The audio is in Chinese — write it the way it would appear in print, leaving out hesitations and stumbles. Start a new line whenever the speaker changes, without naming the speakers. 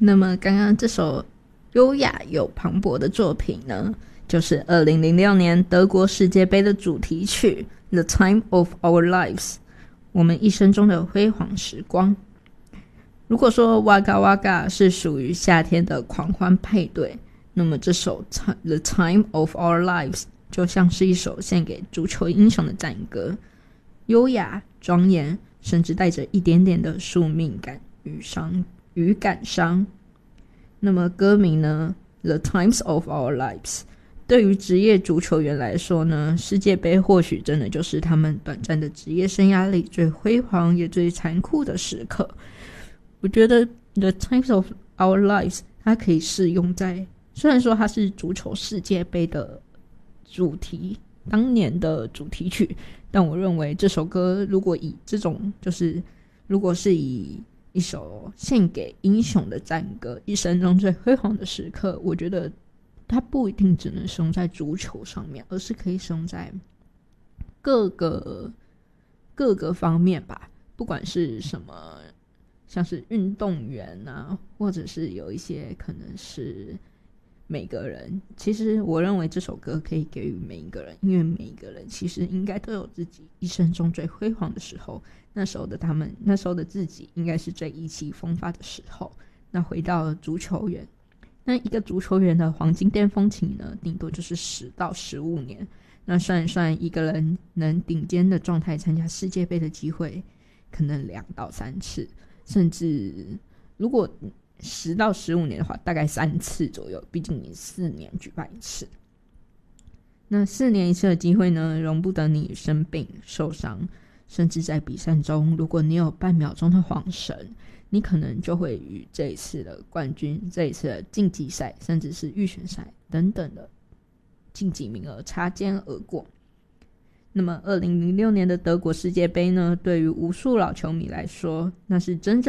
那么刚刚这首优雅又磅礴的作品呢，就是2006年德国世界杯的主题曲 The Time of Our Lives， 我们一生中的辉煌时光。如果说 Waka Waka 是属于夏天的狂欢派对，那么这首 The Time of Our Lives 就像是一首献给足球英雄的赞歌，优雅庄严，甚至带着一点点的宿命感与感伤。那么歌名呢 The Times of Our Lives， 对于职业足球员来说呢，世界杯或许真的就是他们短暂的职业生涯里最辉煌也最残酷的时刻。我觉得 The Times of Our Lives 它可以适用在，虽然说它是足球世界杯的主题，当年的主题曲，但我认为这首歌如果以这种如果是以一首献给英雄的赞歌，一生中最辉煌的时刻，我觉得它不一定只能使用在足球上面，而是可以使用在各个方面吧，不管是什么，像是运动员啊，或者是有一些可能是每个人，其实我认为这首歌可以给予每一个人，因为每一个人其实应该都有自己一生中最辉煌的时候，那时候的自己应该是最意气风发的时候。那回到足球员，那一个足球员的黄金巅峰期呢，顶多就是10到15年。那算一算，一个人能顶尖的状态参加世界杯的机会，可能2到3次，甚至如果10到15年的话，大概3次左右，毕竟你4年举办一次。那4年一次的机会呢，容不得你生病受伤，甚至在比赛中，如果你有半秒钟的晃神，你可能就会与这一次的冠军、这一次的晋级赛，甚至是预选赛等等的晋级名额擦肩而过。那么2006年的德国世界杯呢，对于无数老球迷来说，那是真